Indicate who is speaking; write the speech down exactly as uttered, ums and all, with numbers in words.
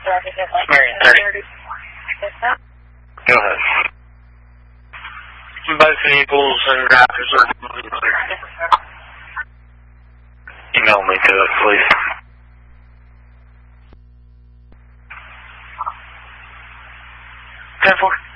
Speaker 1: Marion thirty. Go ahead. Both Naples and Raptors are clear. Email me to it, please. ten four.